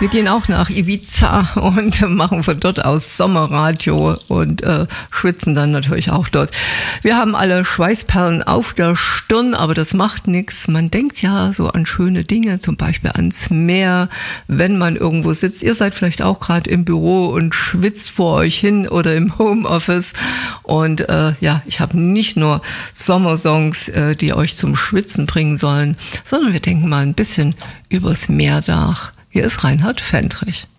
Wir gehen auch nach Ibiza und machen von dort aus Sommerradio und schwitzen dann natürlich auch dort. Wir haben alle Schweißperlen auf der Stirn, aber das macht nichts. Man denkt ja so an schöne Dinge, zum Beispiel ans Meer, wenn man irgendwo sitzt. Ihr seid vielleicht auch gerade im Büro und schwitzt vor euch hin oder im Homeoffice. Und ich habe nicht nur Sommersongs, die euch zum Schwitzen bringen sollen, sondern wir denken mal ein bisschen übers Meer nach. Hier ist Reinhard Fendrich.